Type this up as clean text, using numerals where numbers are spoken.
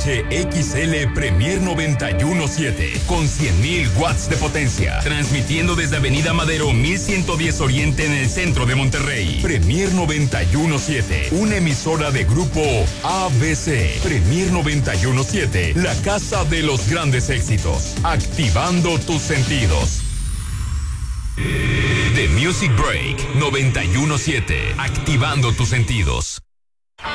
HXL Premier 917 con 100,000 watts de potencia, transmitiendo desde Avenida Madero 1110 Oriente en el centro de Monterrey. Premier 917, una emisora de grupo ABC. Premier 917, la casa de los grandes éxitos, activando tus sentidos. The Music Break 917, activando tus sentidos.